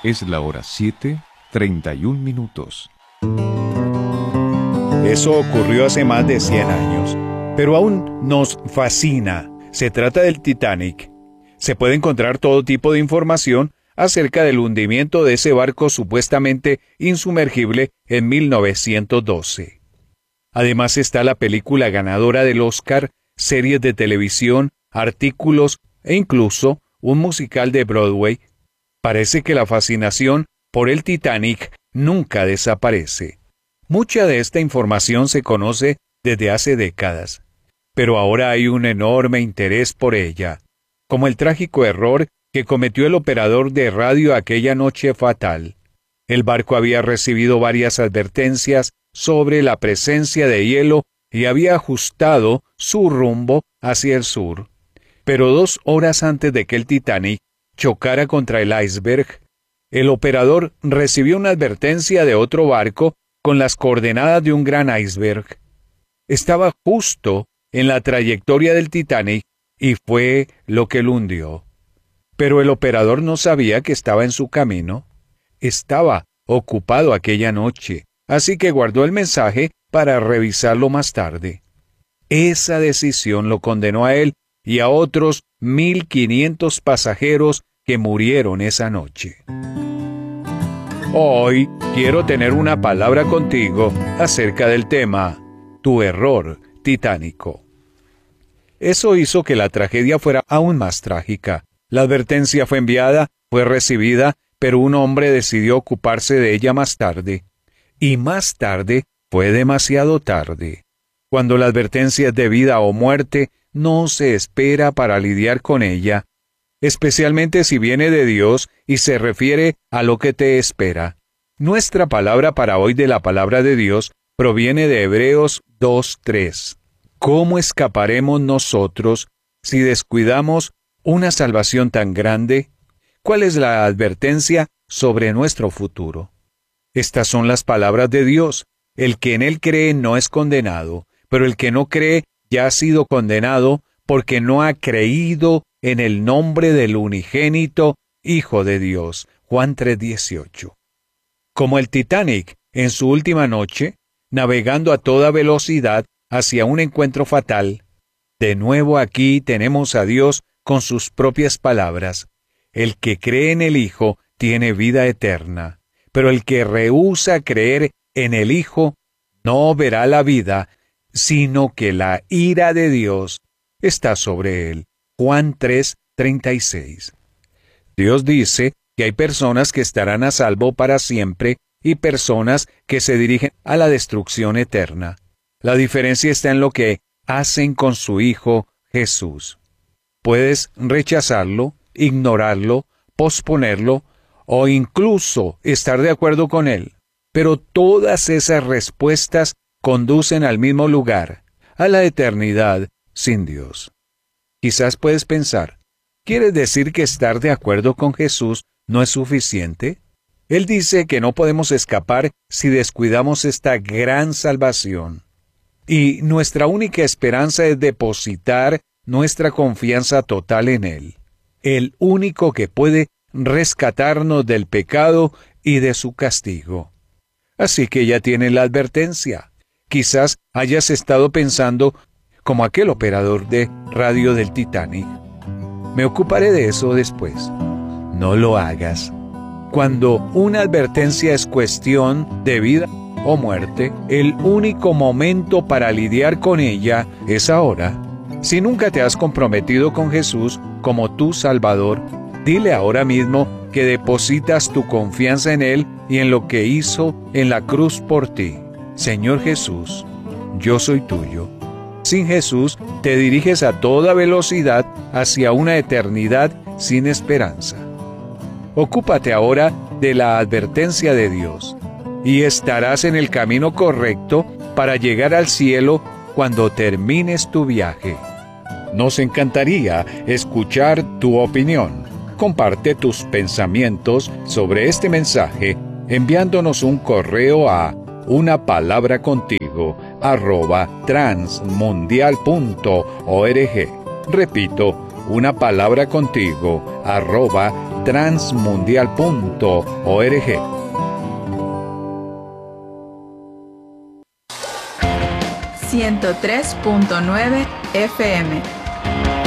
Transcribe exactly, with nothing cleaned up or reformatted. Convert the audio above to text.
Es la hora siete, treinta y un minutos. Eso ocurrió hace más de cien años, pero aún nos fascina. Se trata del Titanic. Se puede encontrar todo tipo de información acerca del hundimiento de ese barco supuestamente insumergible en mil novecientos doce. Además está la película ganadora del Oscar, series de televisión, artículos e incluso un musical de Broadway. Parece que la fascinación por el Titanic nunca desaparece. Mucha de esta información se conoce desde hace décadas, pero ahora hay un enorme interés por ella, como el trágico error que cometió el operador de radio aquella noche fatal. El barco había recibido varias advertencias sobre la presencia de hielo y había ajustado su rumbo hacia el sur. Pero dos horas antes de que el Titanic chocara contra el iceberg, el operador recibió una advertencia de otro barco con las coordenadas de un gran iceberg. Estaba justo en la trayectoria del Titanic y fue lo que lo hundió. Pero el operador no sabía que estaba en su camino. Estaba ocupado aquella noche, así que guardó el mensaje para revisarlo más tarde. Esa decisión lo condenó a él y a otros mil quinientos pasajeros que murieron esa noche. Hoy quiero tener una palabra contigo acerca del tema, tu error titánico. Eso hizo que la tragedia fuera aún más trágica. La advertencia fue enviada, fue recibida, pero un hombre decidió ocuparse de ella más tarde. Y más tarde fue demasiado tarde. Cuando la advertencia es de vida o muerte, no se espera para lidiar con ella, especialmente si viene de Dios y se refiere a lo que te espera. Nuestra palabra para hoy de la palabra de Dios proviene de Hebreos dos tres. ¿Cómo escaparemos nosotros si descuidamos una salvación tan grande? ¿Cuál es la advertencia sobre nuestro futuro? Estas son las palabras de Dios. El que en él cree no es condenado, pero el que no cree ya ha sido condenado porque no ha creído en el nombre del unigénito Hijo de Dios. Juan tres dieciocho. Como el Titanic en su última noche, navegando a toda velocidad hacia un encuentro fatal, de nuevo aquí tenemos a Dios con sus propias palabras. El que cree en el Hijo tiene vida eterna, pero el que rehúsa creer en el Hijo no verá la vida, sino que la ira de Dios está sobre él. Juan tres treinta y seis. Dios dice que hay personas que estarán a salvo para siempre y personas que se dirigen a la destrucción eterna. La diferencia está en lo que hacen con su Hijo Jesús. Puedes rechazarlo, ignorarlo, posponerlo o incluso estar de acuerdo con él. Pero todas esas respuestas conducen al mismo lugar, a la eternidad sin Dios. Quizás puedes pensar, ¿quieres decir que estar de acuerdo con Jesús no es suficiente? Él dice que no podemos escapar si descuidamos esta gran salvación. Y nuestra única esperanza es depositar nuestra confianza total en Él, el único que puede rescatarnos del pecado y de su castigo. Así que ya tienes la advertencia. Quizás hayas estado pensando como aquel operador de radio del Titanic. Me ocuparé de eso después. No lo hagas. Cuando una advertencia es cuestión de vida o muerte, el único momento para lidiar con ella es ahora. Si nunca te has comprometido con Jesús como tu Salvador, dile ahora mismo que depositas tu confianza en Él y en lo que hizo en la cruz por ti. Señor Jesús, yo soy tuyo. Sin Jesús, te diriges a toda velocidad hacia una eternidad sin esperanza. Ocúpate ahora de la advertencia de Dios, y estarás en el camino correcto para llegar al cielo cuando termines tu viaje. Nos encantaría escuchar tu opinión. Comparte tus pensamientos sobre este mensaje enviándonos un correo a una palabra contigo arroba transmundial punto org. Repito, una palabra contigo arroba transmundial punto org. ciento tres punto nueve F M